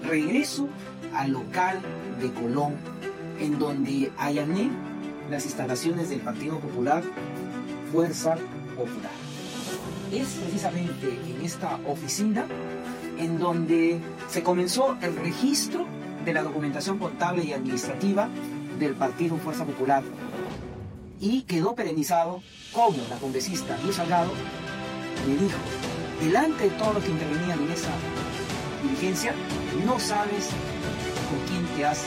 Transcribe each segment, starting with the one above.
regreso al local de Colón, en donde allané las instalaciones del Partido Popular, Fuerza Popular. Es precisamente en esta oficina en donde se comenzó el registro de la documentación contable y administrativa del Partido Fuerza Popular y quedó perennizado como la congresista Luz Salgado me dijo, delante de todos los que intervenían en esa diligencia, no sabes con quién te has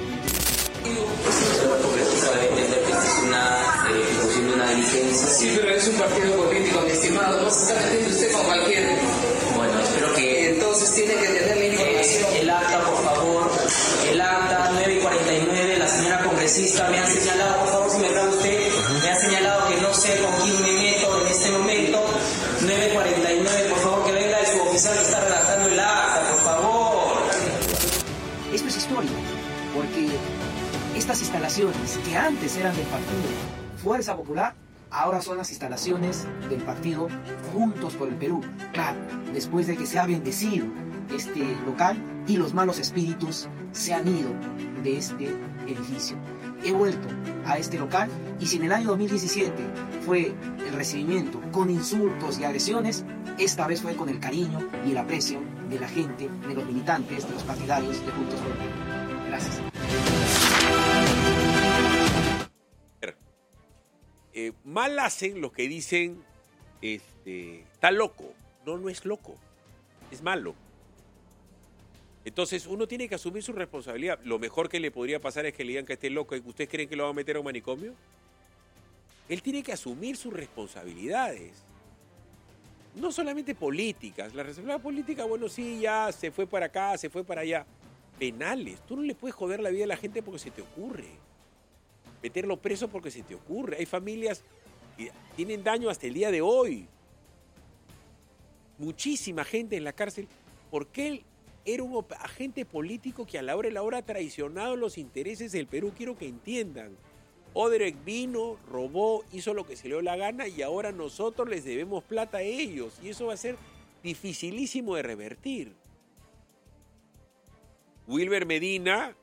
una diligencia. Sí, pero es un partido político, mi estimado. No se está metiendo usted con cualquiera. Bueno, espero que... Entonces tiene que tener la información. El acta, por favor. El acta 949, la señora congresista me ha señalado, por favor, si me graba usted, me ha señalado que no sé con quién me meto en este momento. 949, por favor, que venga el suboficial que está redactando el acta, por favor. Esto es historia, porque estas instalaciones que antes eran del partido Fuerza Popular, ahora son las instalaciones del partido Juntos por el Perú. Claro, después de que se ha bendecido este local y los malos espíritus se han ido de este edificio. He vuelto a este local y si en el año 2017 fue el recibimiento con insultos y agresiones, esta vez fue con el cariño y el aprecio de la gente, de los militantes, de los partidarios de Juntos por el Perú. Gracias. Mal hacen los que dicen, está loco. No, no es loco. Es malo. Entonces uno tiene que asumir su responsabilidad. Lo mejor que le podría pasar es que le digan que esté loco y que ustedes creen que lo van a meter a un manicomio. Él tiene que asumir sus responsabilidades. No solamente políticas. La responsabilidad política, bueno, sí, ya se fue para acá, se fue para allá. Penales. Tú no le puedes joder la vida a la gente porque se te ocurre. Meterlo preso porque se te ocurre. Hay familias que tienen daño hasta el día de hoy. Muchísima gente en la cárcel porque él era un agente político que a la hora de la hora ha traicionado los intereses del Perú. Quiero que entiendan. Odebrecht vino, robó, hizo lo que se le dio la gana y ahora nosotros les debemos plata a ellos. Y eso va a ser dificilísimo de revertir. Wilber Medina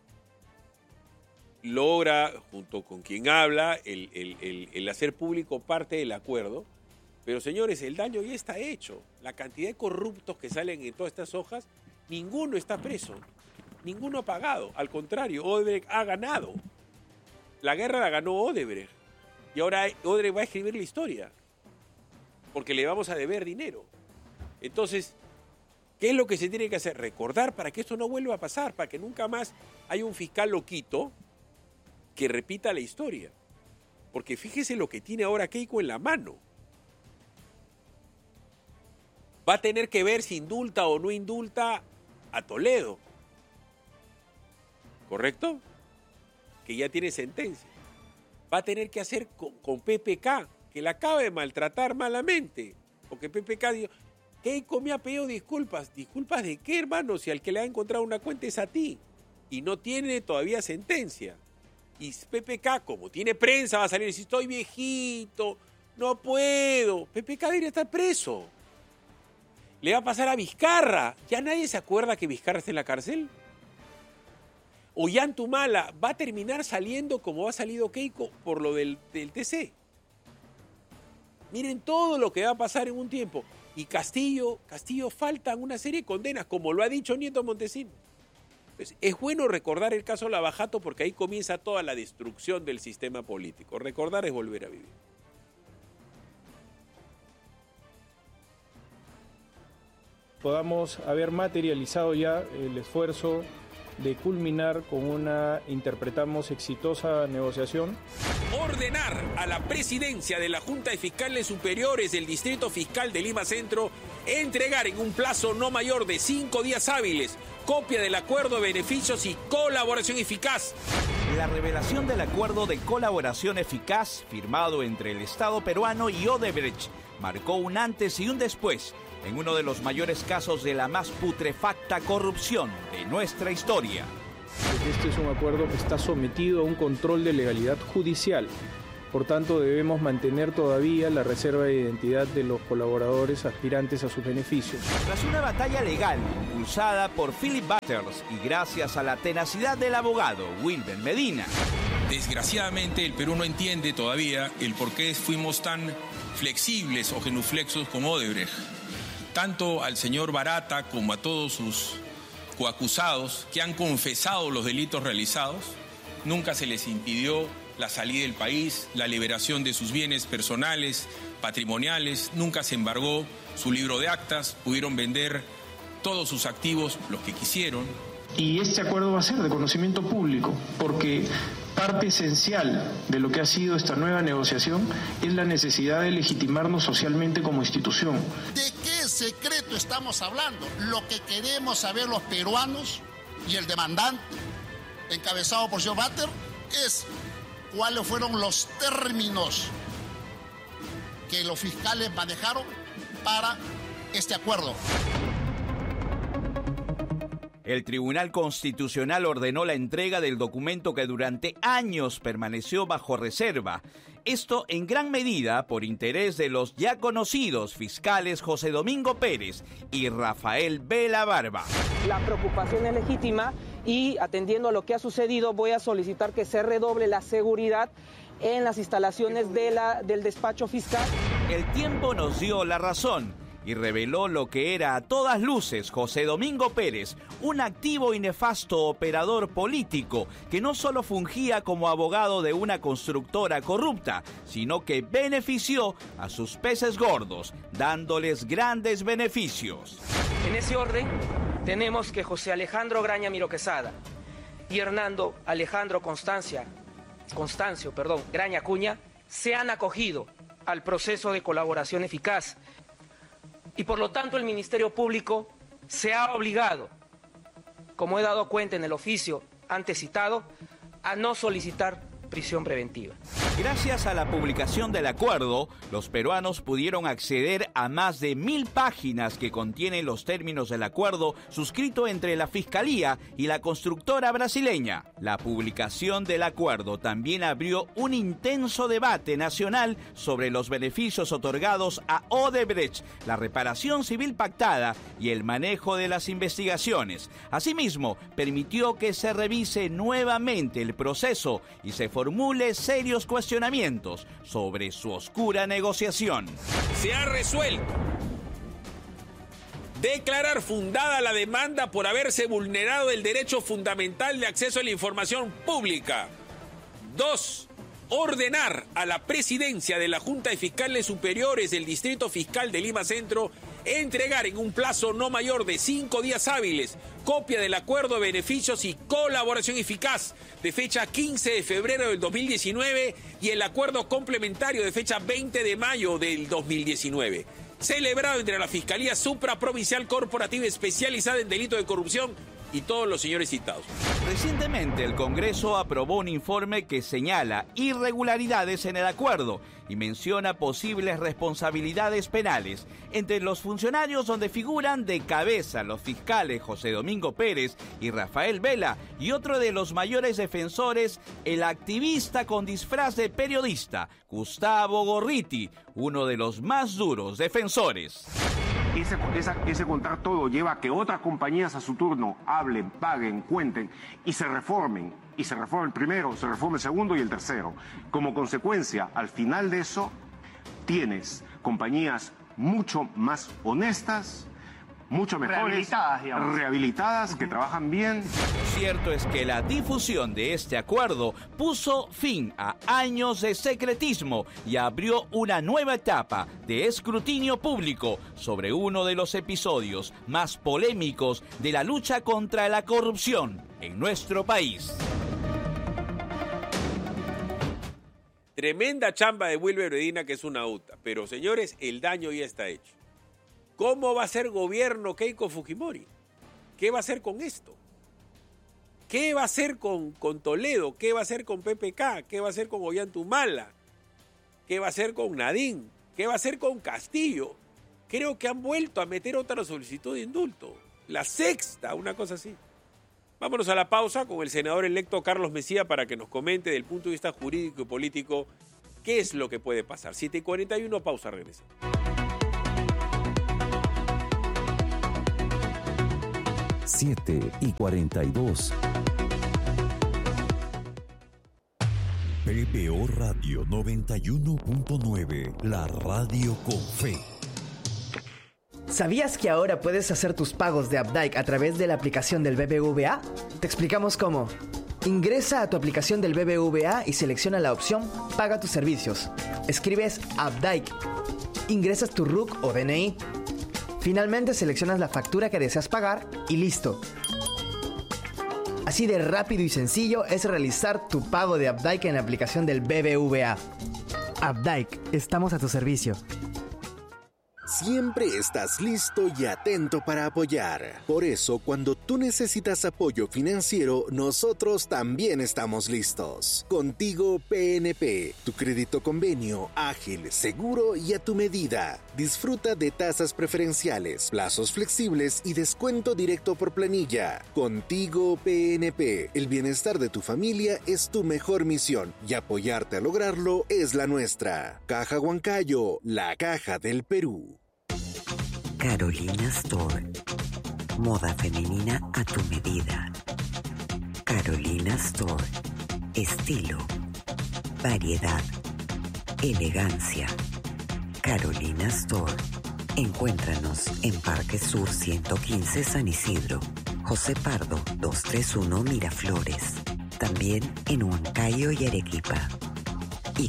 logra, junto con quien habla, el hacer público parte del acuerdo. Pero, señores, el daño ya está hecho. La cantidad de corruptos que salen en todas estas hojas, ninguno está preso. Ninguno ha pagado. Al contrario, Odebrecht ha ganado. La guerra la ganó Odebrecht. Y ahora Odebrecht va a escribir la historia. Porque le vamos a deber dinero. Entonces, ¿qué es lo que se tiene que hacer? Recordar para que esto no vuelva a pasar, para que nunca más haya un fiscal loquito que repita la historia. Porque fíjese lo que tiene ahora Keiko en la mano. Va a tener que ver si indulta o no indulta a Toledo. ¿Correcto? Que ya tiene sentencia. Va a tener que hacer con PPK, que la acaba de maltratar malamente. Porque PPK dijo, Keiko me ha pedido disculpas. ¿Disculpas de qué, hermano? Si al que le ha encontrado una cuenta es a ti. Y no tiene todavía sentencia. Y PPK, como tiene prensa, va a salir y decir, estoy viejito, no puedo. PPK debería estar preso. Le va a pasar a Vizcarra. ¿Ya nadie se acuerda que Vizcarra está en la cárcel? Ollantumala va a terminar saliendo como ha salido Keiko por lo del TC. Miren todo lo que va a pasar en un tiempo. Y Castillo faltan una serie de condenas, como lo ha dicho Nieto Montesinos. Pues es bueno recordar el caso Lavajato porque ahí comienza toda la destrucción del sistema político. Recordar es volver a vivir. Podamos haber materializado ya el esfuerzo de culminar con una, interpretamos, exitosa negociación. Ordenar a la presidencia de la Junta de Fiscales Superiores del Distrito Fiscal de Lima Centro entregar en un plazo no mayor de 5 días hábiles copia del acuerdo de beneficios y colaboración eficaz. La revelación del acuerdo de colaboración eficaz firmado entre el Estado peruano y Odebrecht marcó un antes y un después en uno de los mayores casos de la más putrefacta corrupción de nuestra historia. Este es un acuerdo que está sometido a un control de legalidad judicial Por tanto, debemos mantener todavía la reserva de identidad de los colaboradores aspirantes a sus beneficios. Tras una batalla legal impulsada por Philip Butters y gracias a la tenacidad del abogado Wilber Medina. Desgraciadamente, el Perú no entiende todavía el por qué fuimos tan flexibles o genuflexos con Odebrecht. Tanto al señor Barata como a todos sus coacusados que han confesado los delitos realizados, nunca se les impidió la salida del país, la liberación de sus bienes personales, patrimoniales, nunca se embargó su libro de actas, pudieron vender todos sus activos, los que quisieron. Y este acuerdo va a ser de conocimiento público, porque parte esencial de lo que ha sido esta nueva negociación es la necesidad de legitimarnos socialmente como institución. ¿De qué secreto estamos hablando? Lo que queremos saber los peruanos y el demandante, encabezado por el señor Batter, es cuáles fueron los términos que los fiscales manejaron para este acuerdo. El Tribunal Constitucional ordenó la entrega del documento que durante años permaneció bajo reserva. Esto en gran medida por interés de los ya conocidos fiscales José Domingo Pérez y Rafael Vela Barba. La preocupación es legítima y atendiendo a lo que ha sucedido voy a solicitar que se redoble la seguridad en las instalaciones del despacho fiscal. El tiempo nos dio la razón y reveló lo que era a todas luces José Domingo Pérez, un activo y nefasto operador político que no solo fungía como abogado de una constructora corrupta, sino que benefició a sus peces gordos, dándoles grandes beneficios. En ese orden, tenemos que José Alejandro Graña Miro Quesada y Hernando Alejandro Constancio Graña Acuña se han acogido al proceso de colaboración eficaz. Y por lo tanto el Ministerio Público se ha obligado, como he dado cuenta en el oficio antes citado, a no solicitar prisión preventiva. Gracias a la publicación del acuerdo, los peruanos pudieron acceder a más de 1000 páginas que contienen los términos del acuerdo suscrito entre la Fiscalía y la constructora brasileña. La publicación del acuerdo también abrió un intenso debate nacional sobre los beneficios otorgados a Odebrecht, la reparación civil pactada y el manejo de las investigaciones. Asimismo, permitió que se revise nuevamente el proceso y se formule serios cuestionamientos sobre su oscura negociación. Se ha resuelto declarar fundada la demanda por haberse vulnerado el derecho fundamental de acceso a la información pública. 2. Ordenar a la presidencia de la Junta de Fiscales Superiores del Distrito Fiscal de Lima Centro entregar en un plazo no mayor de 5 días hábiles copia del acuerdo de beneficios y colaboración eficaz de fecha 15 de febrero del 2019 y el acuerdo complementario de fecha 20 de mayo del 2019, celebrado entre la Fiscalía Supraprovincial Corporativa Especializada en Delito de Corrupción y todos los señores citados. Recientemente el Congreso aprobó un informe que señala irregularidades en el acuerdo y menciona posibles responsabilidades penales entre los funcionarios, donde figuran de cabeza los fiscales José Domingo Pérez y Rafael Vela, y otro de los mayores defensores, el activista con disfraz de periodista Gustavo Gorriti, uno de los más duros defensores. Ese contar todo lleva a que otras compañías a su turno hablen, paguen, cuenten y se reformen. Y se reforme el primero, se reforme el segundo y el tercero. Como consecuencia, al final de eso, tienes compañías mucho más honestas, mucho mejores, rehabilitadas, que trabajan bien. Lo cierto es que la difusión de este acuerdo puso fin a años de secretismo y abrió una nueva etapa de escrutinio público sobre uno de los episodios más polémicos de la lucha contra la corrupción en nuestro país. Tremenda chamba de Wilber Medina, que es una UTA. Pero, señores, el daño ya está hecho. ¿Cómo va a ser gobierno Keiko Fujimori? ¿Qué va a hacer con esto? ¿Qué va a hacer con Toledo? ¿Qué va a hacer con PPK? ¿Qué va a hacer con Ollantumala? ¿Qué va a hacer con Nadine? ¿Qué va a hacer con Castillo? Creo que han vuelto a meter otra solicitud de indulto. La sexta, una cosa así. Vámonos a la pausa con el senador electo Carlos Mejía para que nos comente del punto de vista jurídico y político ¿Qué es lo que puede pasar? 7:41, pausa, regresa. Siete y 42. PBO Radio 91.9, la radio con fe. ¿Sabías que ahora puedes hacer tus pagos de Updike a través de la aplicación del BBVA? Te explicamos cómo. Ingresa a tu aplicación del BBVA y selecciona la opción Paga tus servicios. Escribes Updike. Ingresas tu RUC o DNI. Finalmente seleccionas la factura que deseas pagar y listo. Así de rápido y sencillo es realizar tu pago de Updike en la aplicación del BBVA. Updike, estamos a tu servicio. Siempre estás listo y atento para apoyar. Por eso, cuando tú necesitas apoyo financiero, nosotros también estamos listos. Contigo PNP, tu crédito convenio, ágil, seguro y a tu medida. Disfruta de tasas preferenciales, plazos flexibles y descuento directo por planilla. Contigo PNP, el bienestar de tu familia es tu mejor misión y apoyarte a lograrlo es la nuestra. Caja Huancayo, la caja del Perú. Carolina Store. Moda femenina a tu medida. Carolina Store. Estilo. Variedad. Elegancia. Carolina Store. Encuéntranos en Parque Sur 115 San Isidro. José Pardo 231 Miraflores. También en Huancayo y Arequipa. Y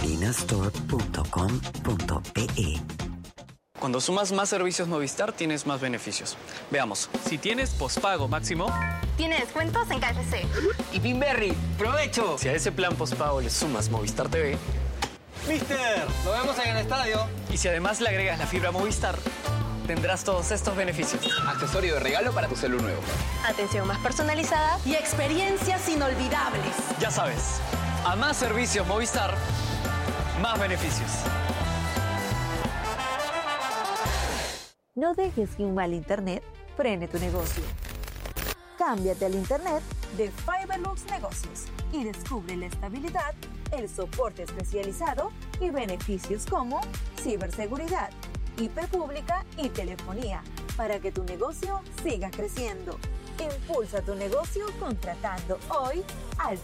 carolinastore.com.pe. Cuando sumas más servicios Movistar, tienes más beneficios. Veamos. Si tienes pospago máximo, tiene descuentos en KFC. Y Pinberry, ¡provecho! Si a ese plan pospago le sumas Movistar TV, ¡Mister! ¡Nos vemos en el estadio! Y si además le agregas la fibra Movistar, tendrás todos estos beneficios. Accesorio de regalo para tu celu nuevo. Atención más personalizada y experiencias inolvidables. Ya sabes, a más servicios Movistar, más beneficios. No dejes que un mal internet frene tu negocio. Cámbiate al internet de Fiberlux Negocios y descubre la estabilidad, el soporte especializado y beneficios como ciberseguridad, IP pública y telefonía para que tu negocio siga creciendo. Impulsa tu negocio contratando hoy al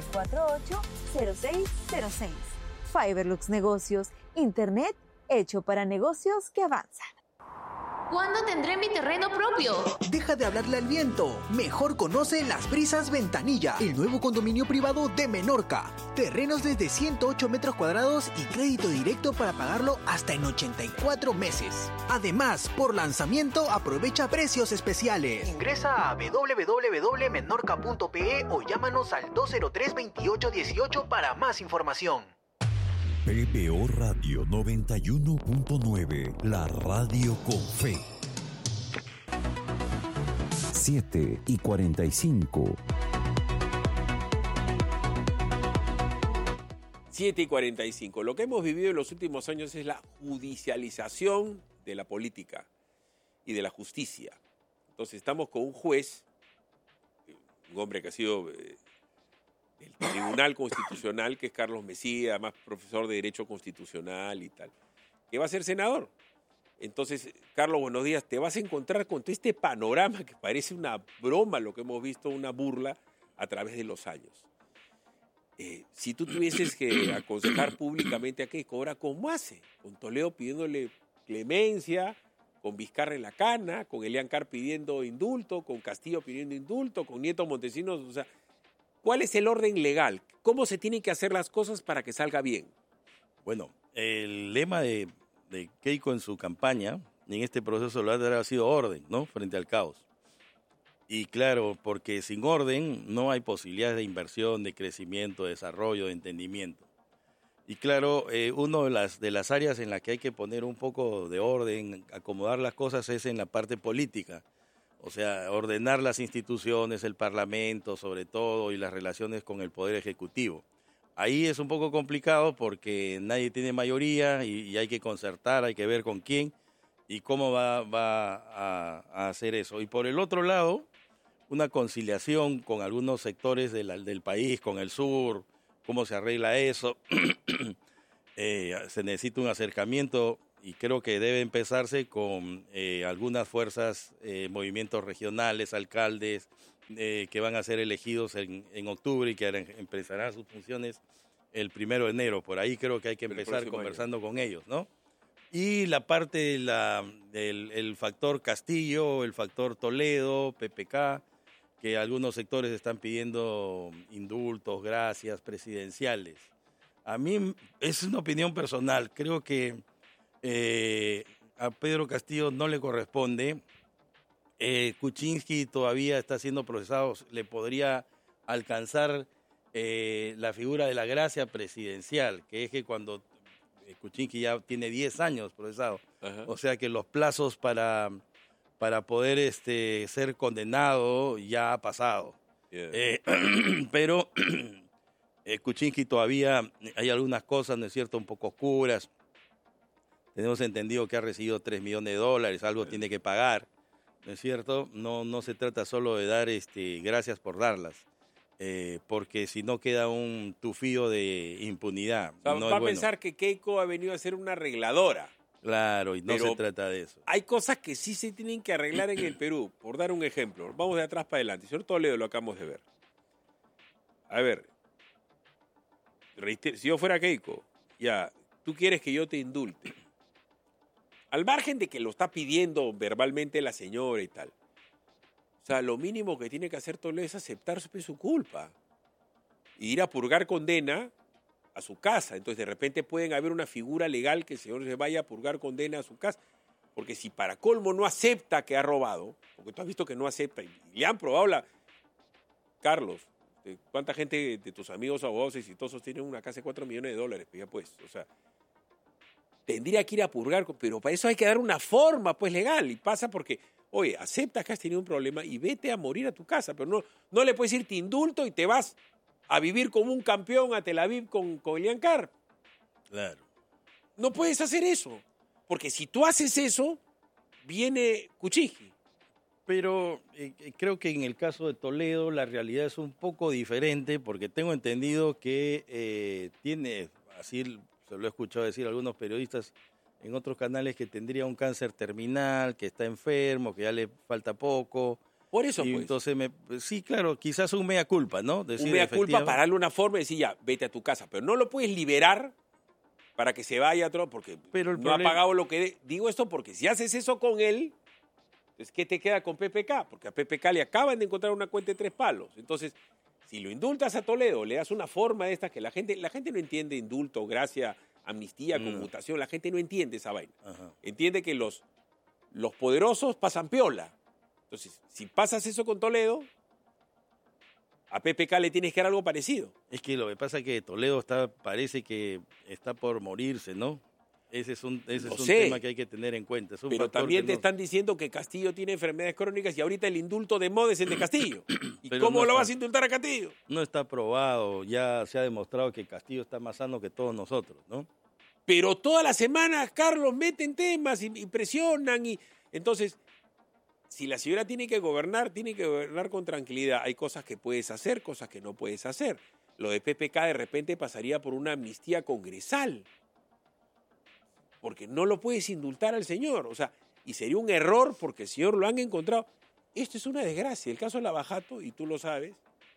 748-0606. Fiberlux Negocios, internet hecho para negocios que avanzan. ¿Cuándo tendré mi terreno propio? Deja de hablarle al viento. Mejor conoce Las Brisas Ventanilla, el nuevo condominio privado de Menorca. Terrenos desde 108 metros cuadrados y crédito directo para pagarlo hasta en 84 meses. Además, por lanzamiento aprovecha precios especiales. Ingresa a www.menorca.pe o llámanos al 203-2818 para más información. PBO Radio 91.9, la radio con fe. 7:45. 7:45. Lo que hemos vivido en los últimos años es la judicialización de la política y de la justicia. Entonces estamos con un juez, un hombre que ha sido del Tribunal Constitucional, que es Carlos Mesía, además profesor de Derecho Constitucional y tal, que va a ser senador. Entonces, Carlos, buenos días. Te vas a encontrar con todo este panorama que parece una broma, lo que hemos visto, una burla a través de los años. Si tú tuvieses que aconsejar públicamente a Keiko, ahora, ¿cómo hace? Con Toledo pidiéndole clemencia, con Vizcarra en la cana, con Elian Carr pidiendo indulto, con Castillo pidiendo indulto, con Nieto Montesinos, o sea, ¿cuál es el orden legal? ¿Cómo se tienen que hacer las cosas para que salga bien? Bueno, el lema de Keiko en su campaña, en este proceso electoral, ha sido orden, ¿no? Frente al caos. Y claro, porque sin orden no hay posibilidades de inversión, de crecimiento, de desarrollo, de entendimiento. Y claro, una de las áreas en las que hay que poner un poco de orden, acomodar las cosas, es en la parte política. O sea, ordenar las instituciones, el Parlamento sobre todo, y las relaciones con el Poder Ejecutivo. Ahí es un poco complicado porque nadie tiene mayoría y hay que concertar, hay que ver con quién y cómo va a hacer eso. Y por el otro lado, una conciliación con algunos sectores del país, con el sur, cómo se arregla eso. se necesita un acercamiento y creo que debe empezarse con algunas fuerzas, movimientos regionales, alcaldes, que van a ser elegidos en octubre y que empezarán sus funciones el 1 de enero. Por ahí creo que hay que empezar conversando con ellos, ¿no? Y la parte del factor Castillo, el factor Toledo, PPK, que algunos sectores están pidiendo indultos, gracias presidenciales. A mí es una opinión personal. Creo que a Pedro Castillo no le corresponde. Kuczynski todavía está siendo procesado. Le podría alcanzar la figura de la gracia presidencial, que es que cuando Kuczynski ya tiene 10 años procesado. Ajá. O sea que los plazos para poder ser condenado ya ha pasado. Yeah. Pero Kuczynski todavía hay algunas cosas, ¿no es cierto?, un poco oscuras. Tenemos entendido que ha recibido $3 millones, algo tiene que pagar, ¿no es cierto? No se trata solo de dar gracias por darlas, porque si no queda un tufío de impunidad. O sea, no va a pensar que Keiko ha venido a ser una arregladora. Claro, y no se trata de eso. Hay cosas que sí se tienen que arreglar en el Perú. Por dar un ejemplo, vamos de atrás para adelante. Señor Toledo, lo acabamos de ver. A ver, si yo fuera Keiko, ya, tú quieres que yo te indulte. Al margen de que lo está pidiendo verbalmente la señora y tal. O sea, lo mínimo que tiene que hacer Toledo es aceptar su culpa. Y ir a purgar condena a su casa. Entonces, de repente pueden haber una figura legal que el señor se vaya a purgar condena a su casa. Porque si para colmo no acepta que ha robado, porque tú has visto que no acepta, y le han probado Carlos, ¿cuánta gente de tus amigos abogados exitosos tienen una casa de $4 millones? Pues, o sea, tendría que ir a purgar, pero para eso hay que dar una forma, pues, legal. Y pasa porque, oye, aceptas que has tenido un problema y vete a morir a tu casa, pero no le puedes decir te indulto y te vas a vivir como un campeón a Tel Aviv con Elian Carr. Claro. No puedes hacer eso, porque si tú haces eso, viene Kuczynski. Pero creo que en el caso de Toledo la realidad es un poco diferente, porque tengo entendido que tiene, así se lo he escuchado decir a algunos periodistas en otros canales, que tendría un cáncer terminal, que está enfermo, que ya le falta poco. Por eso, y pues. Entonces, sí, claro, quizás un mea culpa, ¿no? Decir, un mea culpa para darle una forma y decir, ya, vete a tu casa. Pero no lo puedes liberar para que se vaya a otro, porque no ha pagado lo que... Digo esto porque si haces eso con él, pues ¿qué te queda con PPK? Porque a PPK le acaban de encontrar una cuenta de 3 palos. Entonces, si lo indultas a Toledo, le das una forma de estas que la gente no entiende indulto, gracia, amnistía, conmutación. La gente no entiende esa vaina. Ajá. Entiende que los poderosos pasan piola. Entonces, si pasas eso con Toledo, a PPK le tienes que dar algo parecido. Es que lo que pasa es que Toledo parece que está por morirse, ¿no? Ese es un tema que hay que tener en cuenta. Pero también te están diciendo que Castillo tiene enfermedades crónicas y ahorita el indulto de moda es el de Castillo. ¿Y cómo lo vas a indultar a Castillo? No está probado, ya se ha demostrado que Castillo está más sano que todos nosotros, ¿no? Pero todas las semanas, Carlos, meten temas y presionan y entonces... Si la señora tiene que gobernar con tranquilidad. Hay cosas que puedes hacer, cosas que no puedes hacer. Lo de PPK de repente pasaría por una amnistía congresal. Porque no lo puedes indultar al señor. O sea, y sería un error porque el señor lo han encontrado. Esto es una desgracia. El caso de Lavajato, y tú lo sabes,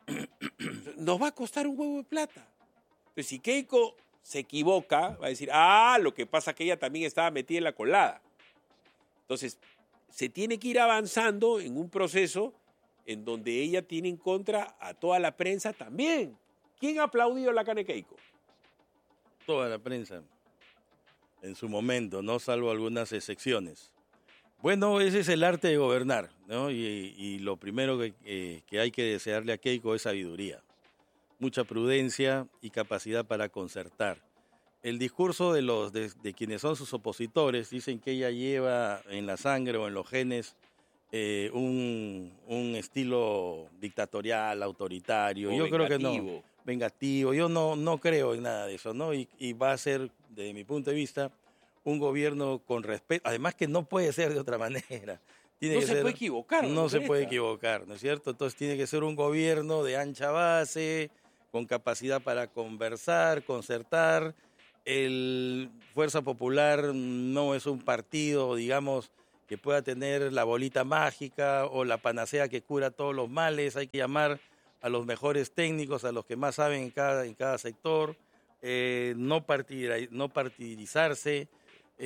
nos va a costar un huevo de plata. Entonces, si Keiko se equivoca, va a decir, lo que pasa es que ella también estaba metida en la colada. Entonces... se tiene que ir avanzando en un proceso en donde ella tiene en contra a toda la prensa también. ¿Quién ha aplaudido la Cane Keiko? Toda la prensa, en su momento, no salvo algunas excepciones. Bueno, ese es el arte de gobernar, ¿no? Y lo primero que hay que desearle a Keiko es sabiduría, mucha prudencia y capacidad para concertar. El discurso de quienes son sus opositores dicen que ella lleva en la sangre o en los genes un estilo dictatorial, autoritario. Yo creo que no, vengativo. Yo no creo en nada de eso, ¿no? Y va a ser, desde mi punto de vista, un gobierno con respeto. Además que no puede ser de otra manera. No se puede equivocar. No se puede equivocar, ¿no es cierto? Entonces tiene que ser un gobierno de ancha base, con capacidad para conversar, concertar, el Fuerza Popular no es un partido, digamos, que pueda tener la bolita mágica o la panacea que cura todos los males. Hay que llamar a los mejores técnicos, a los que más saben en cada sector, no partidizarse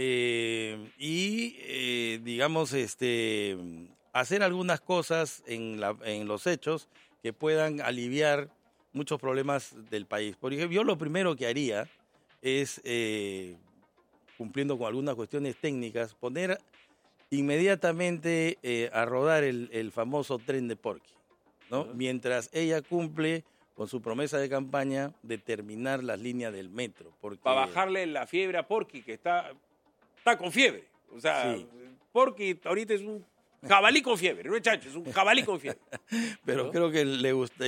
y, digamos, hacer algunas cosas en los hechos que puedan aliviar muchos problemas del país. Por ejemplo, yo lo primero que haría es, cumpliendo con algunas cuestiones técnicas, poner inmediatamente a rodar el famoso tren de Porky, ¿no? Mientras ella cumple con su promesa de campaña de terminar las líneas del metro. Para bajarle la fiebre a Porky, que está con fiebre. O sea, sí. Porky ahorita es un jabalí con fiebre, no es chancho, es un jabalí con fiebre. Pero ¿no? Creo que le gusta,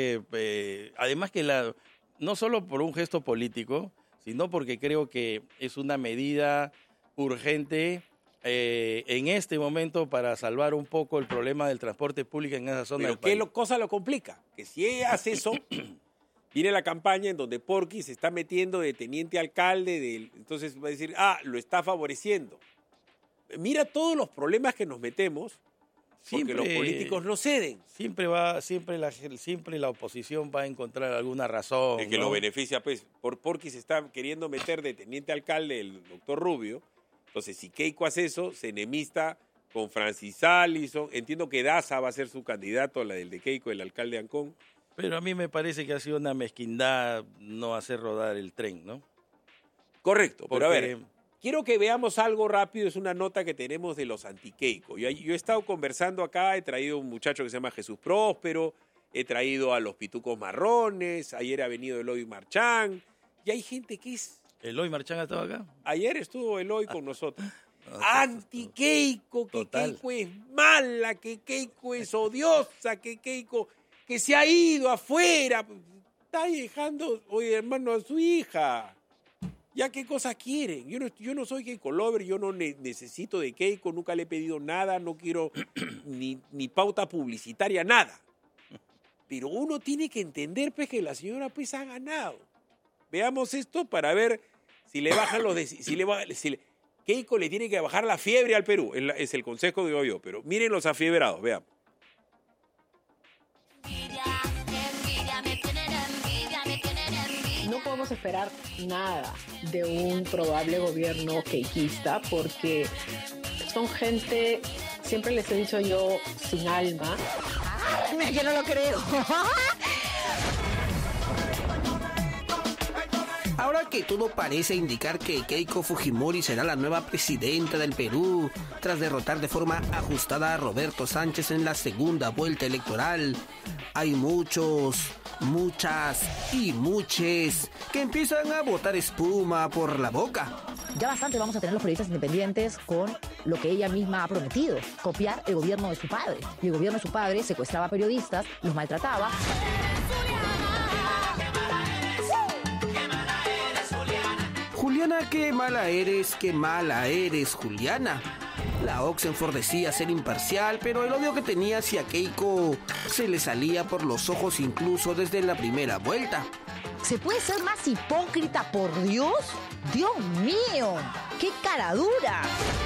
además que no solo por un gesto político, sino porque creo que es una medida urgente en este momento para salvar un poco el problema del transporte público en esa zona del país. Pero ¿qué cosa lo complica? Que si ella hace eso, viene la campaña en donde Porky se está metiendo de teniente alcalde, entonces va a decir, lo está favoreciendo. Mira todos los problemas que nos metemos porque los políticos no ceden. Siempre la oposición va a encontrar alguna razón. El que lo beneficia, pues, Porky se está queriendo meter de teniente alcalde el doctor Rubio. Entonces, si Keiko hace eso, se enemista con Francis Allison. Entiendo que Daza va a ser su candidato, la del de Keiko, el alcalde de Ancón. Pero a mí me parece que ha sido una mezquindad no hacer rodar el tren, ¿no? Correcto, pero a ver, quiero que veamos algo rápido. Es una nota que tenemos de los anti-Keiko. Yo he estado conversando acá, he traído un muchacho que se llama Jesús Próspero, he traído a los Pitucos Marrones, ayer ha venido Eloy Marchán, y hay gente que es... ¿Eloy Marchán ha estado acá? Ayer estuvo Eloy con nosotros. Anti-Keiko, que Keiko es mala, que Keiko es odiosa, que Keiko que se ha ido afuera. Está dejando, oye, hermano, a su hija. ¿Ya qué cosas quieren? Yo no soy Keiko Lover, yo no necesito de Keiko, nunca le he pedido nada, no quiero ni pauta publicitaria, nada. Pero uno tiene que entender, pues, que la señora, pues, ha ganado. Veamos esto para ver si le bajan Keiko le tiene que bajar la fiebre al Perú, es el consejo que doy yo, pero miren los afiebrados, veamos. No podemos esperar nada de un probable gobierno keikista porque son gente, siempre les he dicho yo, sin alma. Yo no lo creo. Ahora que todo parece indicar que Keiko Fujimori será la nueva presidenta del Perú, tras derrotar de forma ajustada a Roberto Sánchez en la segunda vuelta electoral, hay muchas y muches que empiezan a botar espuma por la boca. Ya bastante vamos a tener los periodistas independientes con lo que ella misma ha prometido, copiar el gobierno de su padre. Y el gobierno de su padre secuestraba periodistas, los maltrataba. Juliana, qué mala eres, Juliana. La Oxenford decía ser imparcial, pero el odio que tenía hacia Keiko se le salía por los ojos incluso desde la primera vuelta. ¿Se puede ser más hipócrita, por Dios? ¡Dios mío! ¡Qué cara dura!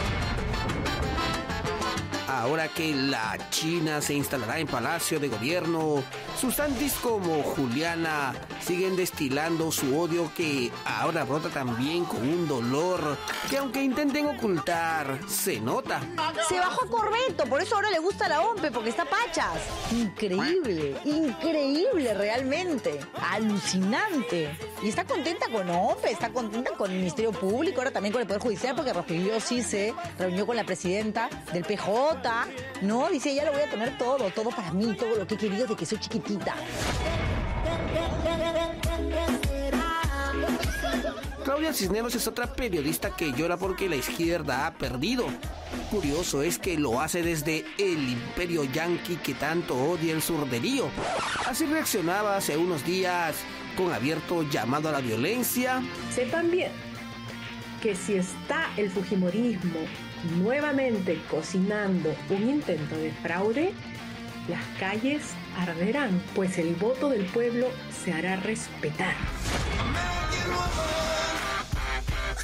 Ahora que la China se instalará en Palacio de Gobierno, sus antis como Juliana siguen destilando su odio que ahora brota también con un dolor que aunque intenten ocultar, se nota. Se bajó a Corbeto, por eso ahora le gusta la OMPE, porque está pachas. Increíble, increíble realmente, alucinante. Y está contenta con OMPE, está contenta con el Ministerio Público, ahora también con el Poder Judicial, porque Rogelio sí se reunió con la presidenta del PJ, ¿no? Dice, ya lo voy a tener todo para mí, todo lo que he querido de que soy chiquitita. Claudia Cisneros es otra periodista que llora porque la izquierda ha perdido. Curioso es que lo hace desde el imperio yanqui que tanto odia el surderío. Así reaccionaba hace unos días con abierto llamado a la violencia. Sepan bien que si está el fujimorismo nuevamente cocinando un intento de fraude, las calles arderán, pues el voto del pueblo se hará respetar.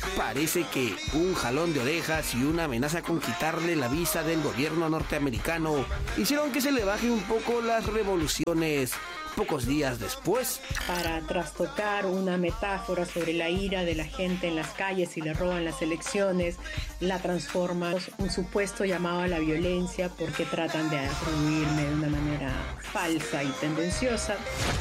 Parece que un jalón de orejas y una amenaza con quitarle la visa del gobierno norteamericano hicieron que se le baje un poco las revoluciones pocos días después. Para trastocar una metáfora sobre la ira de la gente en las calles y le roban las elecciones, la transforma en un supuesto llamado a la violencia porque tratan de atribuirme de una manera falsa y tendenciosa.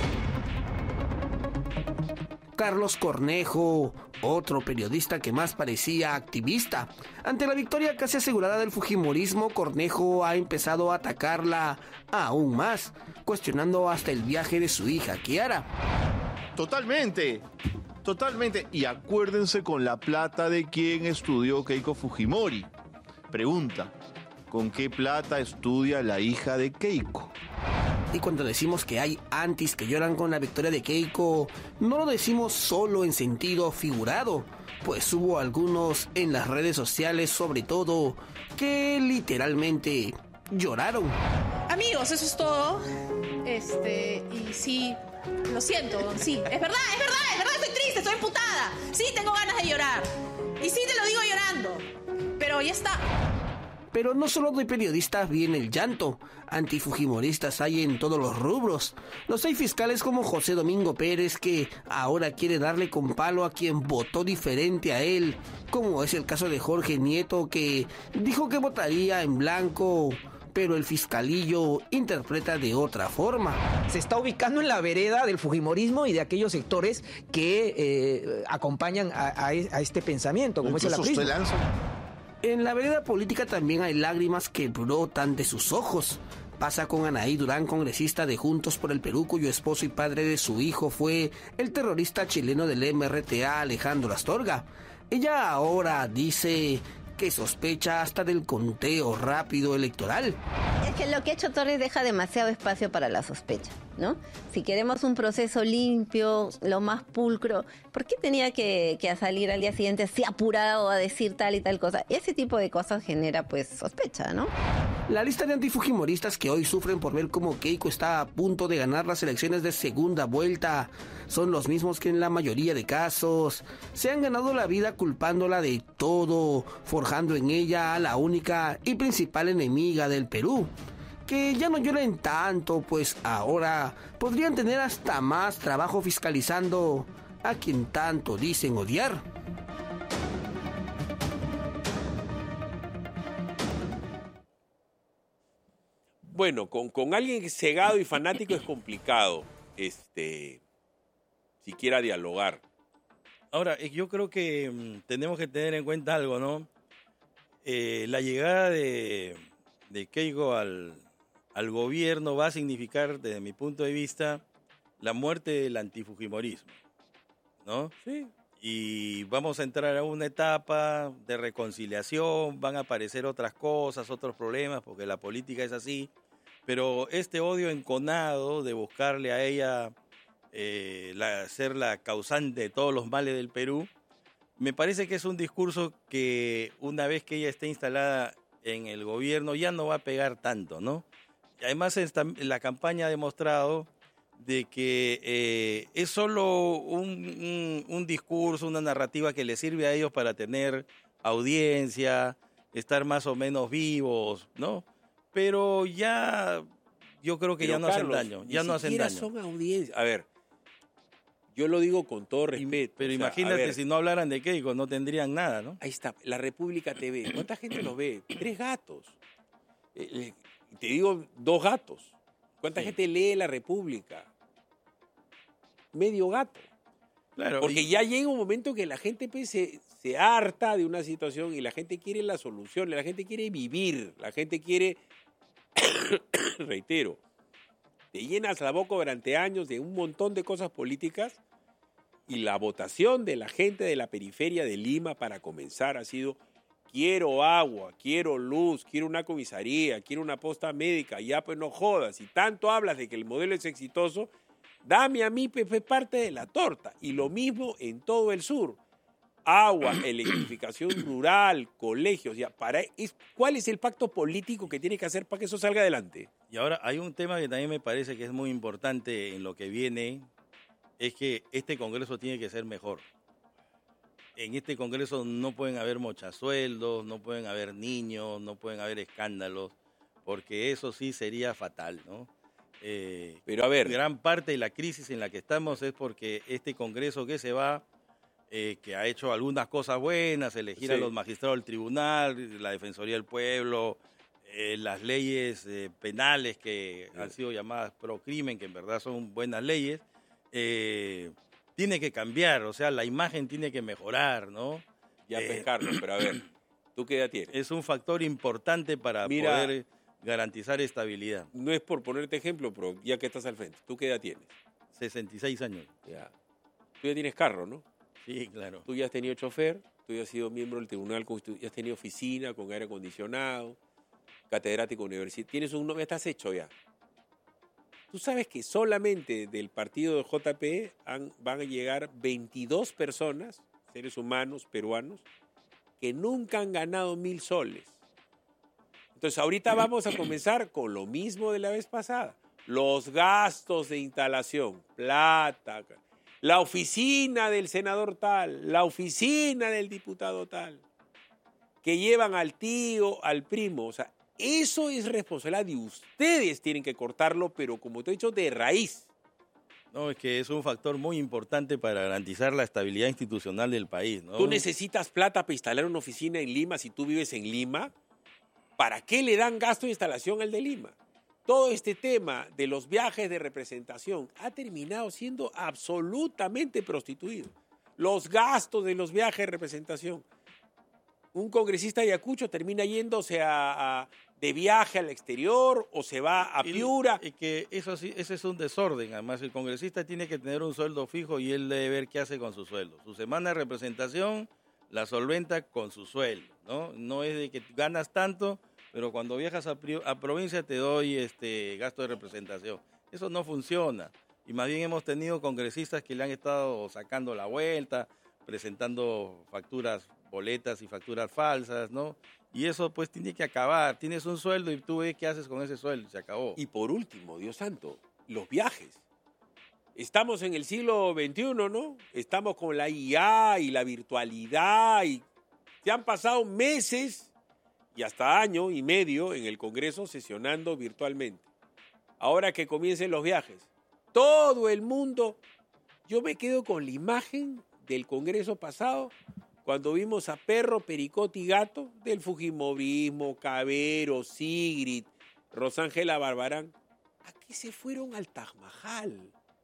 Carlos Cornejo, otro periodista que más parecía activista. Ante la victoria casi asegurada del fujimorismo, Cornejo ha empezado a atacarla aún más, cuestionando hasta el viaje de su hija Kiara. Totalmente. Y acuérdense con la plata de quien estudió Keiko Fujimori. Pregunta, ¿con qué plata estudia la hija de Keiko? Y cuando decimos que hay antis que lloran con la victoria de Keiko, no lo decimos solo en sentido figurado, pues hubo algunos en las redes sociales sobre todo que literalmente lloraron. Amigos, eso es todo. Y sí, lo siento, sí, es verdad, estoy triste, estoy emputada. Sí, tengo ganas de llorar. Y sí, te lo digo llorando. Pero ya está. Pero no solo de periodistas viene el llanto, antifujimoristas hay en todos los rubros. Los hay fiscales como José Domingo Pérez, que ahora quiere darle con palo a quien votó diferente a él, como es el caso de Jorge Nieto, que dijo que votaría en blanco, pero el fiscalillo interpreta de otra forma. Se está ubicando en la vereda del fujimorismo y de aquellos sectores que acompañan a este pensamiento, como es el aprismo. En la vereda política también hay lágrimas que brotan de sus ojos. Pasa con Anaí Durán, congresista de Juntos por el Perú, cuyo esposo y padre de su hijo fue el terrorista chileno del MRTA, Alejandro Astorga. Ella ahora dice que sospecha hasta del conteo rápido electoral. Es que lo que ha hecho Torres deja demasiado espacio para la sospecha, ¿no? Si queremos un proceso limpio, lo más pulcro, ¿por qué tenía que salir al día siguiente así apurado a decir tal y tal cosa? Ese tipo de cosas genera pues sospecha, ¿no? La lista de antifujimoristas que hoy sufren por ver cómo Keiko está a punto de ganar las elecciones de segunda vuelta son los mismos que en la mayoría de casos se han ganado la vida culpándola de todo, forjando en ella a la única y principal enemiga del Perú. Que ya no lloren tanto, pues ahora podrían tener hasta más trabajo fiscalizando a quien tanto dicen odiar. Bueno, con alguien cegado y fanático es complicado, siquiera dialogar. Ahora, yo creo que tenemos que tener en cuenta algo, ¿no? La llegada de Keiko al gobierno va a significar, desde mi punto de vista, la muerte del antifujimorismo, ¿no? Sí. Y vamos a entrar a una etapa de reconciliación, van a aparecer otras cosas, otros problemas, porque la política es así, pero este odio enconado de buscarle a ella ser la causante de todos los males del Perú, me parece que es un discurso que una vez que ella esté instalada en el gobierno ya no va a pegar tanto, ¿no? Además, la campaña ha demostrado de que es solo un discurso, una narrativa que le sirve a ellos para tener audiencia, estar más o menos vivos, ¿no? Pero ya, yo creo que ya no hacen daño, ya no hacen daño. Son audiencias. A ver, yo lo digo con todo respeto. Pero imagínate, si no hablaran de Keiko, no tendrían nada, ¿no? Ahí está, la República TV. ¿Cuánta gente lo ve? 3 gatos. Te digo 2 gatos. ¿Cuánta gente lee La República? Medio gato. Claro. Porque ya llega un momento que la gente pues, se harta de una situación y la gente quiere la solución, la gente quiere vivir, la gente quiere, reitero, te llenas la boca durante años de un montón de cosas políticas y la votación de la gente de la periferia de Lima para comenzar ha sido: quiero agua, quiero luz, quiero una comisaría, quiero una posta médica. Ya pues no jodas, si tanto hablas de que el modelo es exitoso, dame a mí parte de la torta. Y lo mismo en todo el sur: agua, electrificación rural, colegios. Ya, ¿cuál es el pacto político que tiene que hacer para que eso salga adelante? Y ahora hay un tema que también me parece que es muy importante en lo que viene, es que este Congreso tiene que ser mejor. en este Congreso no pueden haber mochasueldos, no pueden haber niños, no pueden haber escándalos, porque eso sí sería fatal, ¿no? Pero a ver, gran parte de la crisis en la que estamos es porque este Congreso que se va, que ha hecho algunas cosas buenas, elegir a los magistrados del tribunal, la Defensoría del Pueblo, las leyes penales que han sido llamadas pro crimen, que en verdad son buenas leyes, tiene que cambiar, o sea, la imagen tiene que mejorar, ¿no? Ya, pues, Carlos, pero a ver, ¿tú qué edad tienes? Es un factor importante para poder garantizar estabilidad. No es por ponerte ejemplo, pero ya que estás al frente, ¿tú qué edad tienes? 66 años. Ya. Tú ya tienes carro, ¿no? Sí, claro. Tú ya has tenido chofer, tú ya has sido miembro del Tribunal Constitucional, ya has tenido oficina con aire acondicionado, catedrático universitario, tienes un nombre, estás hecho ya. Tú sabes que solamente del partido de JP van a llegar 22 personas, seres humanos, peruanos, que nunca han ganado 1.000 soles. Entonces ahorita vamos a comenzar con lo mismo de la vez pasada. Los gastos de instalación, plata, la oficina del senador tal, la oficina del diputado tal, que llevan al tío, al primo, o sea, eso es responsabilidad de ustedes, tienen que cortarlo, pero como te he dicho, de raíz. No, es que es un factor muy importante para garantizar la estabilidad institucional del país, ¿no? Tú necesitas plata para instalar una oficina en Lima si tú vives en Lima. ¿Para qué le dan gasto de instalación al de Lima? Todo este tema de los viajes de representación ha terminado siendo absolutamente prostituido. Los gastos de los viajes de representación. Un congresista de Ayacucho termina yéndose de viaje al exterior o se va a Piura. Y que eso sí, ese es un desorden. Además, el congresista tiene que tener un sueldo fijo y él debe ver qué hace con su sueldo. Su semana de representación la solventa con su sueldo, ¿no? No es de que ganas tanto, pero cuando viajas a provincia te doy gasto de representación. Eso no funciona. Y más bien hemos tenido congresistas que le han estado sacando la vuelta, presentando boletas y facturas falsas, ¿no? Y eso pues tiene que acabar. Tienes un sueldo y tú ves qué haces con ese sueldo y se acabó. Y por último, Dios santo, los viajes. Estamos en el siglo XXI, ¿no? Estamos con la IA y la virtualidad y se han pasado meses y hasta año y medio en el Congreso sesionando virtualmente. Ahora que comiencen los viajes, todo el mundo, yo me quedo con la imagen del Congreso pasado cuando vimos a Perro, Pericote y Gato del fujimorismo, Cabero, Sigrid, Rosángela Barbarán. ¿A qué se fueron al Taj Mahal?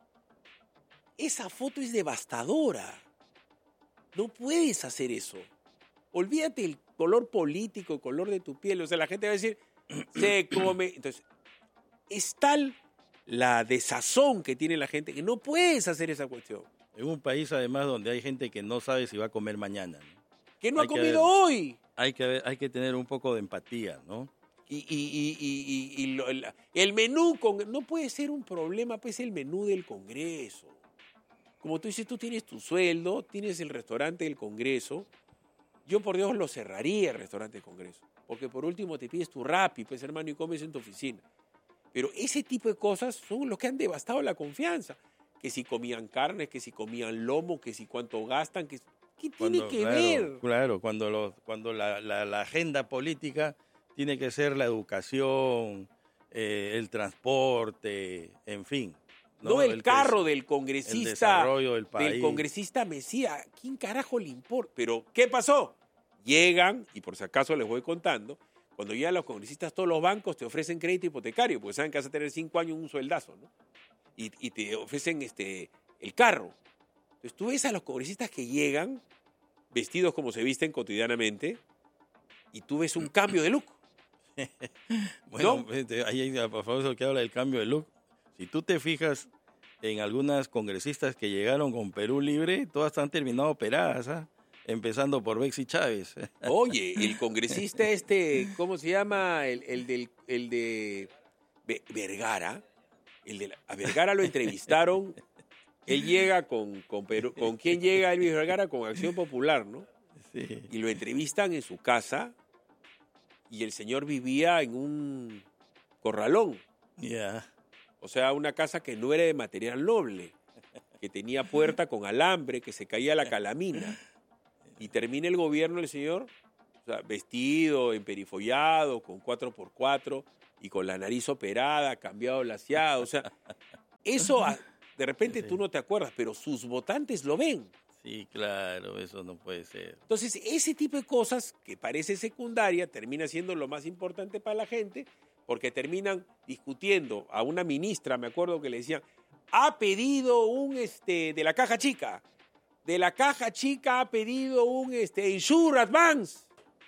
Esa foto es devastadora. No puedes hacer eso. Olvídate el color político, el color de tu piel. O sea, la gente va a decir, se come. Entonces, es tal la desazón que tiene la gente que no puedes hacer esa cuestión. En un país, además, donde hay gente que no sabe si va a comer mañana, ¿no? Que no ha comido hoy. Hay que tener un poco de empatía, ¿no? El menú, no puede ser un problema, pues el menú del Congreso. Como tú dices, tú tienes tu sueldo, tienes el restaurante del Congreso. Yo, por Dios, lo cerraría el restaurante del Congreso. Porque por último te pides tu Rappi, pues hermano, y comes en tu oficina. Pero ese tipo de cosas son los que han devastado la confianza. Que si comían carne, que si comían lomo, que si cuánto gastan, ¿qué tiene que ver? Claro, cuando la agenda política tiene que ser la educación, el transporte, en fin. No el carro del congresista. El desarrollo del país. Del congresista Mesía. ¿A quién carajo le importa? Pero, ¿qué pasó? Llegan, y por si acaso les voy contando, cuando llegan los congresistas, todos los bancos te ofrecen crédito hipotecario, porque saben que vas a tener 5 años un sueldazo, ¿no? Y te ofrecen el carro. Entonces tú ves a los congresistas que llegan, vestidos como se visten cotidianamente, y tú ves un cambio de look. Bueno, ¿no? Ahí, por favor, eso que habla del cambio de look. Si tú te fijas en algunas congresistas que llegaron con Perú Libre, todas han terminado operadas, ¿ah? Empezando por Bexy Chávez. Oye, el congresista ¿cómo se llama? El de Vergara. A Vergara lo entrevistaron. Él llega con Perú. ¿Con quién llega Elvis Vergara? Con Acción Popular, ¿no? Sí. Y lo entrevistan en su casa y el señor vivía en un corralón. Ya. O sea, una casa que no era de material noble, que tenía puerta con alambre, que se caía la calamina. Y termina el gobierno del señor, o sea, vestido, emperifollado, con 4x4 y con la nariz operada, cambiado el laseado. O sea, eso de repente tú no te acuerdas, pero sus votantes lo ven. Sí, claro, eso no puede ser. Entonces, ese tipo de cosas que parece secundaria termina siendo lo más importante para la gente, porque terminan discutiendo a una ministra, me acuerdo que le decían, ha pedido un de la caja chica. De la caja chica ha pedido un Insure Advance.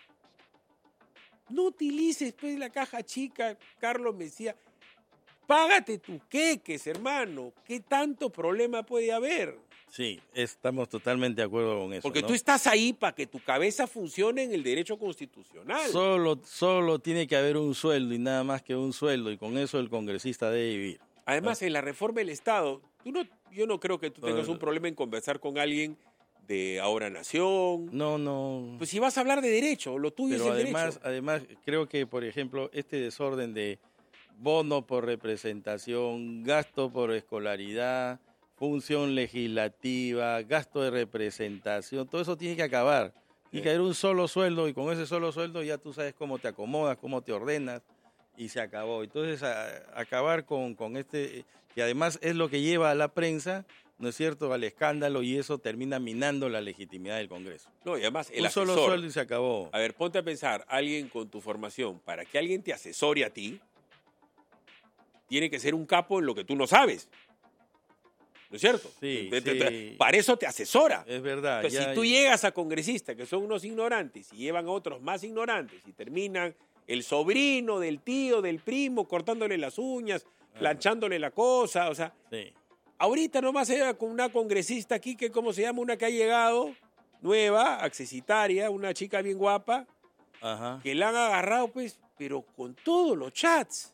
No utilices pues la caja chica, Carlos me decía. Págate tus queques, hermano. ¿Qué tanto problema puede haber? Sí, estamos totalmente de acuerdo con eso. Porque ¿no? tú estás ahí para que tu cabeza funcione en el derecho constitucional. Solo tiene que haber un sueldo y nada más que un sueldo, y con eso el congresista debe vivir. Además, en la reforma del Estado, yo no creo que tú tengas un problema en conversar con alguien de Ahora Nación. No. Pues si vas a hablar de derecho, lo tuyo Pero es el derecho. Además, creo que, por ejemplo, este desorden de bono por representación, gasto por escolaridad, función legislativa, gasto de representación, todo eso tiene que acabar. Tiene que haber un solo sueldo, y con ese solo sueldo ya tú sabes cómo te acomodas, cómo te ordenas, y se acabó. Entonces, acabar con este, que además es lo que lleva a la prensa, ¿no es cierto?, al escándalo, y eso termina minando la legitimidad del Congreso. No, y además el un asesor, solo sueldo y se acabó. A ver, ponte a pensar, alguien con tu formación, para que alguien te asesore a ti, tiene que ser un capo en lo que tú no sabes. ¿No es cierto? Sí. Para eso te asesora. Es verdad. Entonces, si tú llegas a congresistas que son unos ignorantes y llevan a otros más ignorantes y terminan el sobrino del tío, del primo, cortándole las uñas, planchándole la cosa, o sea, ahorita nomás hay una congresista aquí que, ¿cómo se llama? Una que ha llegado, nueva, accesitaria, una chica bien guapa, que la han agarrado, pues, pero con todos los chats.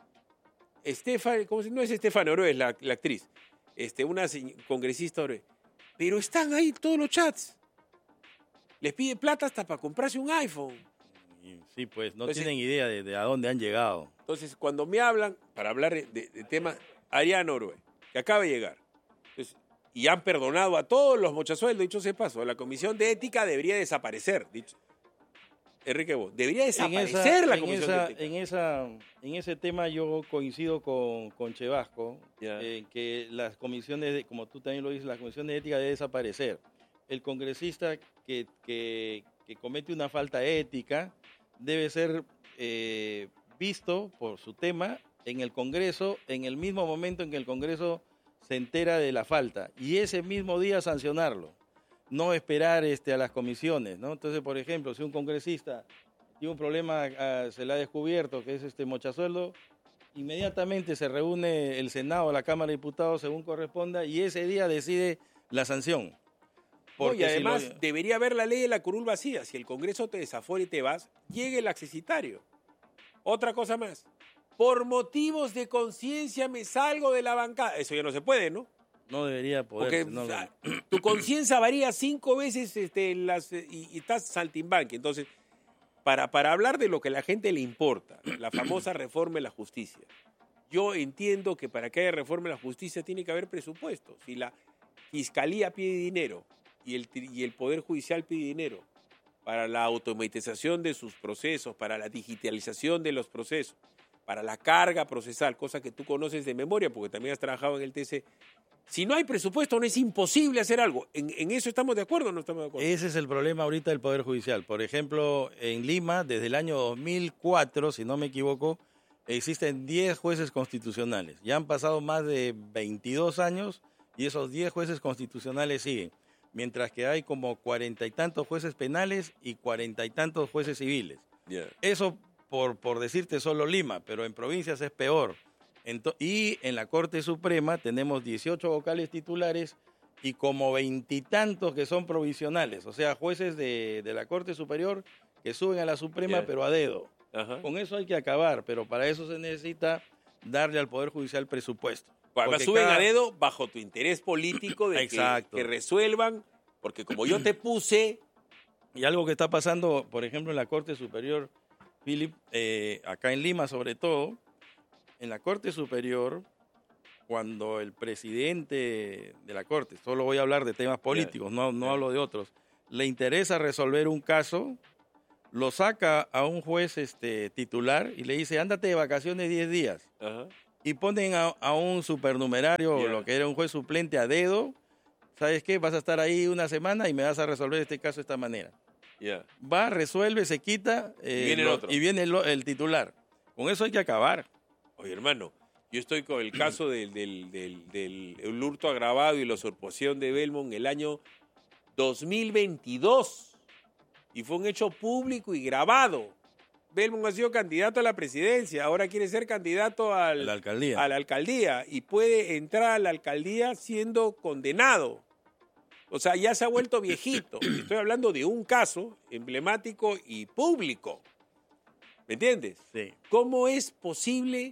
No es Estefan Oro, es la actriz. Una congresista Oro. Pero están ahí todos los chats. Les pide plata hasta para comprarse un iPhone. Sí, pues, entonces, tienen idea de a dónde han llegado. Entonces, cuando me hablan, para hablar de temas, Ariana Orue, que acaba de llegar, entonces, y han perdonado a todos los mochasueldos, dicho sea de paso, la Comisión de Ética debería desaparecer, dicho. Enrique Bo, debería desaparecer la Comisión de Ética. En ese tema yo coincido con Chevasco, que las comisiones, como tú también lo dices, la Comisión de Ética debe desaparecer. El congresista que comete una falta ética debe ser visto por su tema en el Congreso, en el mismo momento en que el Congreso se entera de la falta, y ese mismo día sancionarlo. No esperar a las comisiones, ¿no? Entonces, por ejemplo, si un congresista tiene un problema, se le ha descubierto que es mochasueldo, inmediatamente se reúne el Senado, la Cámara de Diputados, según corresponda, y ese día decide la sanción. Y además debería haber la ley de la curul vacía. Si el Congreso te desafora y te vas, llegue el accesitario. Otra cosa más. Por motivos de conciencia me salgo de la bancada. Eso ya no se puede, ¿no? No debería poder. Porque tu conciencia varía 5 veces y estás saltimbanqui. Entonces, para hablar de lo que a la gente le importa, la famosa reforma de la justicia, yo entiendo que para que haya reforma de la justicia tiene que haber presupuesto. Si la Fiscalía pide dinero y el Poder Judicial pide dinero para la automatización de sus procesos, para la digitalización de los procesos, para la carga procesal, cosa que tú conoces de memoria porque también has trabajado en el TC. Si no hay presupuesto, no es imposible hacer algo. ¿En eso estamos de acuerdo o no estamos de acuerdo? Ese es el problema ahorita del Poder Judicial. Por ejemplo, en Lima, desde el año 2004, si no me equivoco, existen 10 jueces constitucionales. Ya han pasado más de 22 años y esos 10 jueces constitucionales siguen. Mientras que hay como 40 y tantos jueces penales y 40 y tantos jueces civiles. Eso por decirte solo Lima, pero en provincias es peor. Y en la Corte Suprema tenemos 18 vocales titulares y como 20 y tantos que son provisionales, o sea, jueces de la Corte Superior que suben a la Suprema pero a dedo. Con eso hay que acabar, pero para eso se necesita darle al Poder Judicial presupuesto. Además suben a dedo bajo tu interés político de que resuelvan, porque como yo te puse... Y algo que está pasando, por ejemplo, en la Corte Superior, Philip, acá en Lima sobre todo, en la Corte Superior, cuando el presidente de la Corte, solo voy a hablar de temas políticos, no hablo de otros, le interesa resolver un caso, lo saca a un juez titular y le dice, ándate de vacaciones 10 días. Ajá. Y ponen a un supernumerario, Yeah. lo que era un juez suplente a dedo. ¿Sabes qué? Vas a estar ahí una semana y me vas a resolver este caso de esta manera. Ya. Va, resuelve, se quita viene el otro. y viene el titular. Con eso hay que acabar. Oye, hermano, yo estoy con el caso del hurto agravado y la usurpación de Belmont el año 2022. Y fue un hecho público y grabado. Belmont ha sido candidato a la presidencia, ahora quiere ser candidato a la alcaldía y puede entrar a la alcaldía siendo condenado. O sea, ya se ha vuelto viejito. Estoy hablando de un caso emblemático y público. ¿Me entiendes? Sí. ¿Cómo es posible,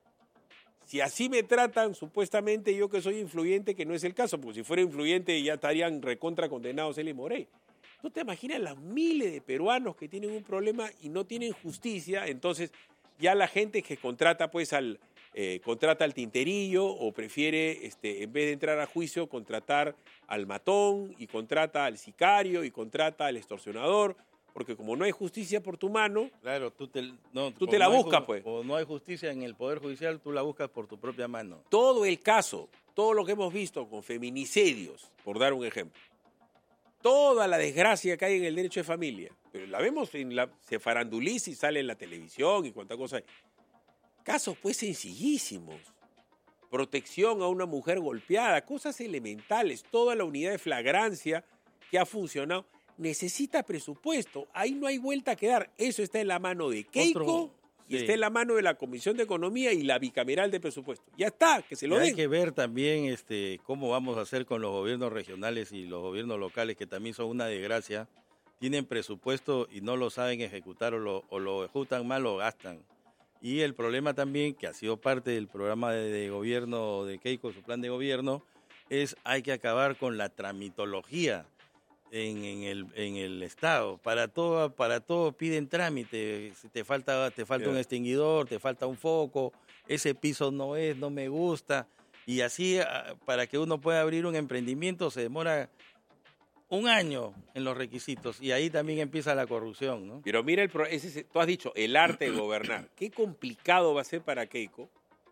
si así me tratan supuestamente yo que soy influyente, que no es el caso? Porque si fuera influyente ya estarían recontra condenados él y Morey. ¿No te imaginas las miles de peruanos que tienen un problema y no tienen justicia? Entonces ya la gente que contrata pues contrata al tinterillo o prefiere, en vez de entrar a juicio, contratar al matón y contrata al sicario y contrata al extorsionador, porque como no hay justicia por tu mano, claro, tú te la buscas, pues. O no hay justicia en el Poder Judicial, tú la buscas por tu propia mano. Todo el caso, todo lo que hemos visto con feminicidios, por dar un ejemplo, toda la desgracia que hay en el derecho de familia, pero la vemos se faranduliza y sale en la televisión y cuánta cosa hay. Casos pues sencillísimos. Protección a una mujer golpeada, cosas elementales, toda la unidad de flagrancia que ha funcionado. Necesita presupuesto, ahí no hay vuelta que dar. Eso está en la mano de Keiko y está en la mano de la Comisión de Economía y la bicameral de presupuesto. Ya está, que se lo den. Hay que ver también cómo vamos a hacer con los gobiernos regionales y los gobiernos locales, que también son una desgracia. Tienen presupuesto y no lo saben ejecutar o lo ejecutan mal o gastan. Y el problema también, que ha sido parte del programa de gobierno de Keiko, su plan de gobierno, es hay que acabar con la tramitología en el Estado. Para todo piden trámite. Si te falta un extinguidor, te falta un foco, ese piso no me gusta. Y así, para que uno pueda abrir un emprendimiento, se demora un año en los requisitos y ahí también empieza la corrupción, ¿no? Pero mira, tú has dicho, el arte de gobernar. Qué complicado va a ser para Keiko,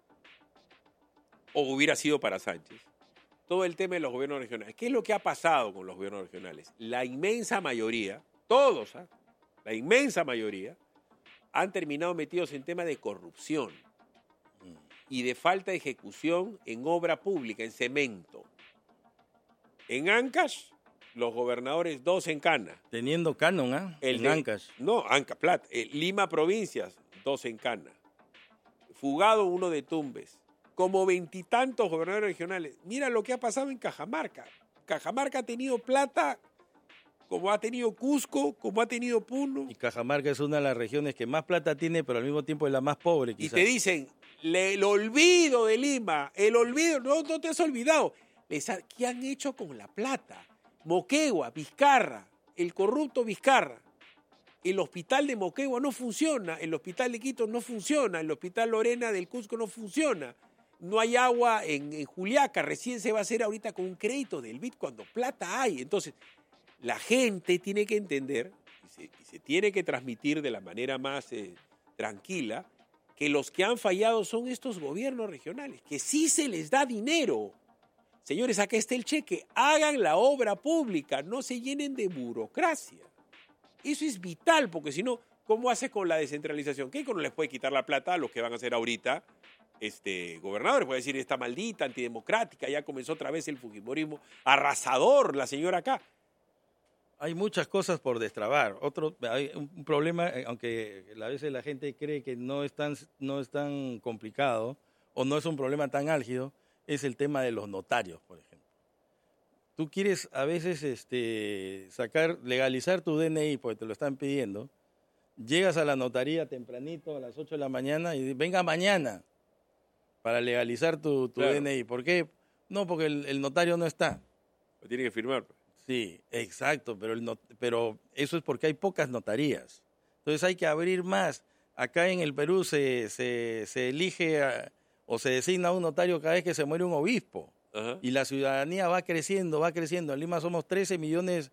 o hubiera sido para Sánchez, todo el tema de los gobiernos regionales. ¿Qué es lo que ha pasado con los gobiernos regionales? La inmensa mayoría, todos, la inmensa mayoría, han terminado metidos en temas de corrupción y de falta de ejecución en obra pública, en cemento. En Ancash, los gobernadores, 2 en Cana. Teniendo canon, en Ancash. No, Ancash, Plat. Lima Provincias, 2 en Cana. Fugado, 1 de Tumbes. Como 20 y tantos gobernadores regionales. Mira lo que ha pasado en Cajamarca. Cajamarca ha tenido plata como ha tenido Cusco, como ha tenido Puno. Y Cajamarca es una de las regiones que más plata tiene, pero al mismo tiempo es la más pobre, quizás. Y te dicen, el olvido de Lima, el olvido, no te has olvidado. ¿Qué han hecho con la plata? Moquegua, Vizcarra, el corrupto Vizcarra. El hospital de Moquegua no funciona, el hospital de Quito no funciona, el hospital Lorena del Cusco no funciona. No hay agua en Juliaca, recién se va a hacer ahorita con un crédito del BID cuando plata hay. Entonces, la gente tiene que entender, y se tiene que transmitir de la manera más tranquila, que los que han fallado son estos gobiernos regionales, que sí se les da dinero. Señores, acá está el cheque, hagan la obra pública, no se llenen de burocracia. Eso es vital, porque si no, ¿cómo hace con la descentralización? Keiko no les puede quitar la plata a los que van a hacer ahorita gobernadores. Puede decir, esta maldita, antidemocrática, ya comenzó otra vez el fujimorismo arrasador, la señora acá. Hay muchas cosas por destrabar. Hay un problema, aunque a veces la gente cree que no es tan complicado o no es un problema tan álgido, es el tema de los notarios, por ejemplo. Tú quieres a veces legalizar tu DNI porque te lo están pidiendo, llegas a la notaría tempranito a las 8 de la mañana y venga mañana para legalizar tu DNI. ¿Por qué? No, porque el notario no está. Lo tiene que firmar. Sí, exacto, pero eso es porque hay pocas notarías. Entonces hay que abrir más. Acá en el Perú se elige o se designa un notario cada vez que se muere un obispo. Ajá. Y la ciudadanía va creciendo. En Lima somos 13 millones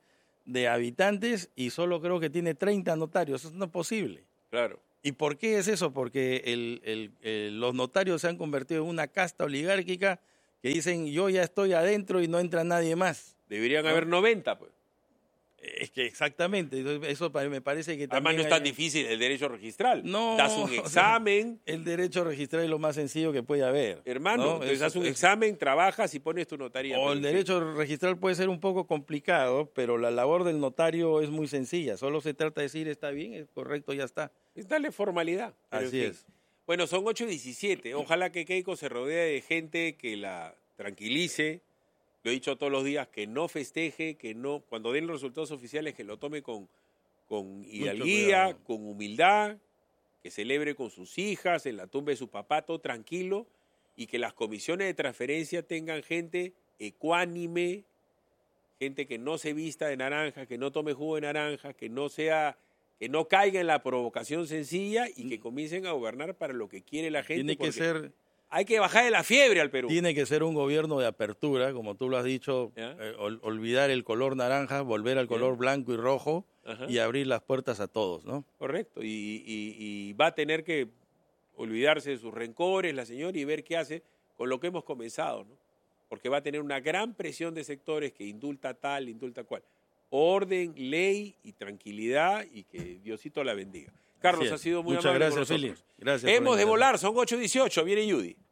de habitantes y solo creo que tiene 30 notarios. Eso no es posible. Claro. ¿Y por qué es eso? Porque los notarios se han convertido en una casta oligárquica que dicen, yo ya estoy adentro y no entra nadie más. Deberían haber 90, pues. Es que exactamente, eso me parece que también... Además no es tan difícil el derecho registral. No. Das un examen. El derecho registral es lo más sencillo que puede haber. Hermano, ¿no? entonces das un examen, trabajas y pones tu notaría. O el derecho registral puede ser un poco complicado, pero la labor del notario es muy sencilla. Solo se trata de decir, está bien, es correcto, ya está. Es darle formalidad. Así es. Bueno, son 8:17. Ojalá que Keiko se rodee de gente que la tranquilice. Lo he dicho todos los días, que no festeje, que no, cuando den los resultados oficiales, que lo tome con hidalguía, con humildad, que celebre con sus hijas, en la tumba de su papá, todo tranquilo, y que las comisiones de transferencia tengan gente ecuánime, gente que no se vista de naranja, que no tome jugo de naranja, que no caiga en la provocación sencilla y que comiencen a gobernar para lo que quiere la gente. Tiene que ser... Hay que bajar de la fiebre al Perú. Tiene que ser un gobierno de apertura, como tú lo has dicho, olvidar el color naranja, volver al color blanco y rojo y abrir las puertas a todos, ¿no? Correcto, y va a tener que olvidarse de sus rencores, la señora, y ver qué hace con lo que hemos comenzado, ¿no? Porque va a tener una gran presión de sectores que indulta tal, indulta cual. Orden, ley y tranquilidad, y que Diosito la bendiga. Carlos, ha sido muy amable. Muchas gracias, Félix. Gracias. Hemos de volar, son 8:18, viene Judy.